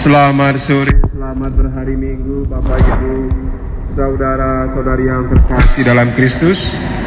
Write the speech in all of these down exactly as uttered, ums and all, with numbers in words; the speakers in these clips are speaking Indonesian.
Selamat sore, selamat berhari Minggu, Bapak Ibu, saudara-saudari yang terkasih dalam Kristus.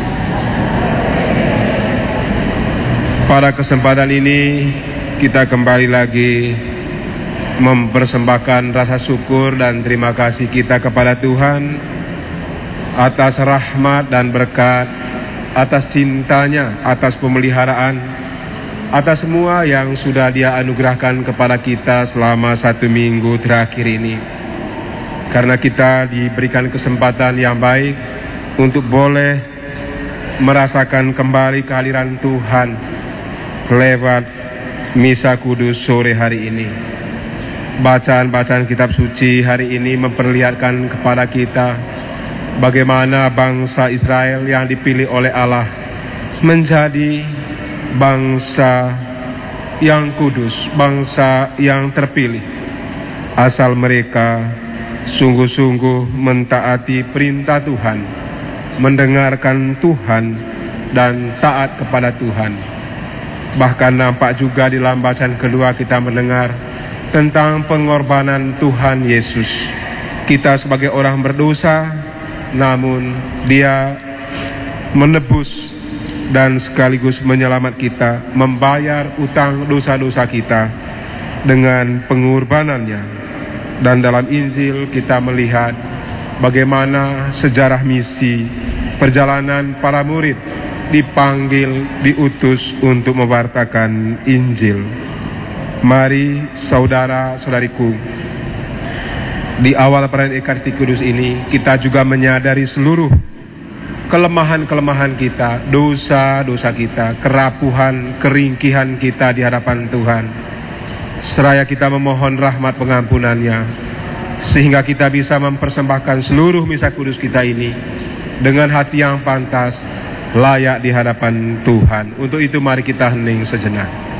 Pada kesempatan ini kita kembali lagi mempersembahkan rasa syukur dan terima kasih kita kepada Tuhan atas rahmat dan berkat, atas cintanya, atas pemeliharaan, atas semua yang sudah Dia anugerahkan kepada kita selama satu minggu terakhir ini. Karena kita diberikan kesempatan yang baik untuk boleh merasakan kembali kehadiran Tuhan lewat Misa Kudus sore hari ini. Bacaan-bacaan kitab suci hari ini memperlihatkan kepada kita bagaimana bangsa Israel yang dipilih oleh Allah menjadi bangsa yang kudus, bangsa yang terpilih, asal mereka sungguh-sungguh mentaati perintah Tuhan, mendengarkan Tuhan, dan taat kepada Tuhan. Bahkan nampak juga di dalam bacaan kedua kita mendengar tentang pengorbanan Tuhan Yesus. Kita sebagai orang berdosa, namun Dia menebus dan sekaligus menyelamat kita, membayar utang dosa-dosa kita dengan pengorbanannya. Dan dalam Injil kita melihat bagaimana sejarah misi perjalanan para murid dipanggil, diutus untuk mewartakan Injil. Mari saudara-saudariku, di awal perayaan Ekaristi Kudus ini kita juga menyadari seluruh kelemahan-kelemahan kita, dosa-dosa kita, kerapuhan, keringkihan kita di hadapan Tuhan. Seraya kita memohon rahmat pengampunannya, sehingga kita bisa mempersembahkan seluruh Misa Kudus kita ini dengan hati yang pantas, layak di hadapan Tuhan. Untuk itu mari kita hening sejenak.